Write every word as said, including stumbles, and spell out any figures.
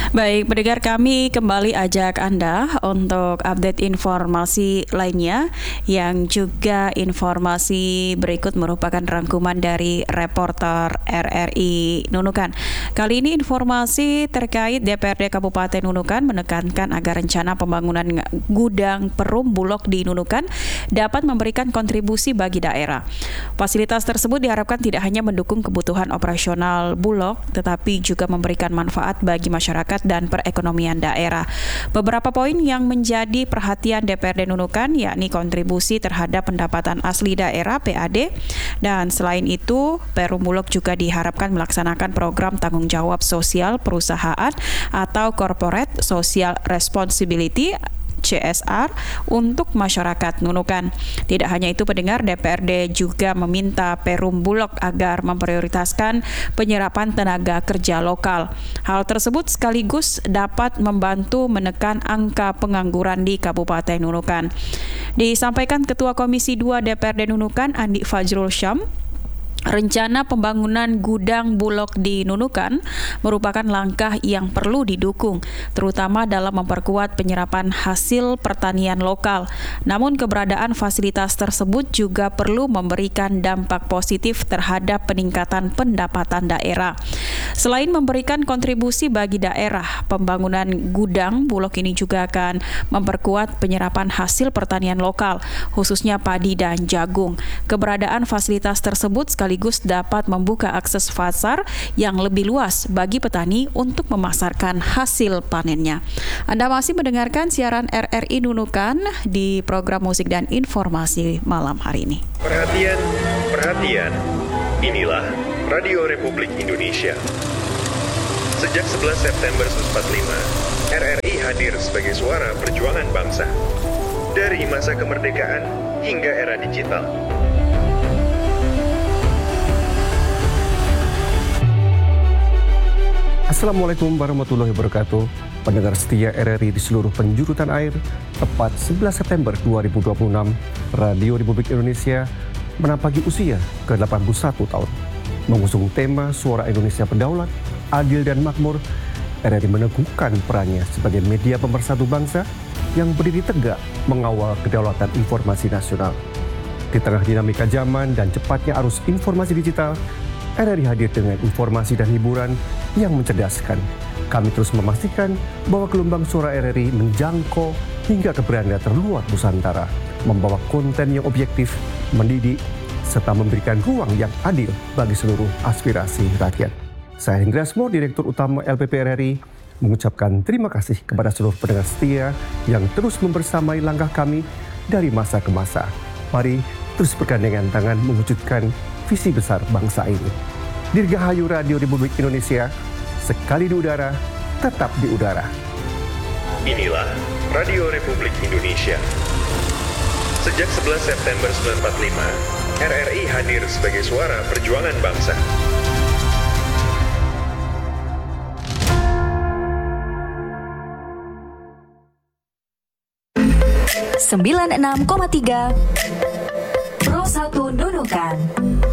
Baik, pendengar kami kembali ajak Anda untuk update informasi lainnya yang juga informasi berikut merupakan rangkuman dari reporter R R I Nunukan. Kali ini informasi terkait D P R D Kabupaten Nunukan menekankan agar rencana pembangunan gudang Perum Bulog di Nunukan dapat memberikan kontribusi bagi daerah. Fasilitas tersebut diharapkan tidak hanya mendukung kebutuhan operasional Bulog, tetapi juga memberikan manfaat bagi masyarakat dan perekonomian daerah. Beberapa poin yang menjadi perhatian D P R D Nunukan yakni kontribusi terhadap pendapatan asli daerah P A D, dan selain itu Perum Bulog juga diharapkan melaksanakan program tanggung jawab sosial perusahaan atau Corporate Social Responsibility C S R untuk masyarakat Nunukan. Tidak hanya itu, pendengar, D P R D juga meminta Perum Bulog agar memprioritaskan penyerapan tenaga kerja lokal. Hal tersebut sekaligus dapat membantu menekan angka pengangguran di Kabupaten Nunukan. Disampaikan Ketua Komisi dua D P R D Nunukan, Andi Fajrul Syam, rencana pembangunan gudang Bulog di Nunukan merupakan langkah yang perlu didukung, terutama dalam memperkuat penyerapan hasil pertanian lokal. Namun keberadaan fasilitas tersebut juga perlu memberikan dampak positif terhadap peningkatan pendapatan daerah. Selain memberikan kontribusi bagi daerah, pembangunan gudang Bulog ini juga akan memperkuat penyerapan hasil pertanian lokal, khususnya padi dan jagung. Keberadaan fasilitas tersebut sekali sekaligus dapat membuka akses pasar yang lebih luas bagi petani untuk memasarkan hasil panennya. Anda masih mendengarkan siaran R R I Nunukan di program musik dan informasi malam hari ini. Perhatian, perhatian. Inilah Radio Republik Indonesia. Sejak sebelas September seribu sembilan ratus empat puluh lima, R R I hadir sebagai suara perjuangan bangsa. Dari masa kemerdekaan hingga era digital. Assalamualaikum warahmatullahi wabarakatuh. Pendengar setia R R I di seluruh penjuru tanah air, tepat sebelas September dua ribu dua puluh enam, Radio Republik Indonesia menampaki usia ke delapan puluh satu tahun. Mengusung tema Suara Indonesia Berdaulat, Adil dan Makmur, R R I meneguhkan perannya sebagai media pemersatu bangsa yang berdiri tegak mengawal kedaulatan informasi nasional. Di tengah dinamika zaman dan cepatnya arus informasi digital, R R I hadir dengan informasi dan hiburan yang mencerdaskan. Kami terus memastikan bahwa gelombang suara R R I menjangkau hingga ke beranda terluar Nusantara, membawa konten yang objektif, mendidik, serta memberikan ruang yang adil bagi seluruh aspirasi rakyat. Saya Hendra Asmo, Direktur Utama L P P R R I, mengucapkan terima kasih kepada seluruh pendengar setia yang terus membersamai langkah kami dari masa ke masa. Mari terus bergandengan tangan mewujudkan visi besar bangsa ini. Dirgahayu Radio Republik Indonesia, sekali di udara, tetap di udara. Inilah Radio Republik Indonesia. Sejak sebelas September seribu sembilan ratus empat puluh lima, R R I hadir sebagai suara perjuangan bangsa. sembilan puluh enam koma tiga Pro satu Nunukan.